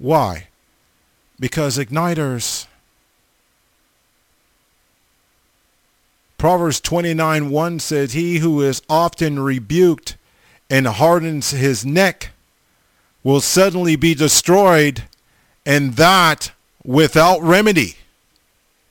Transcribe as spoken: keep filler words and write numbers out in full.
Why? Because igniters. Proverbs twenty-nine one says, he who is often rebuked and hardens his neck will suddenly be destroyed, and that without remedy.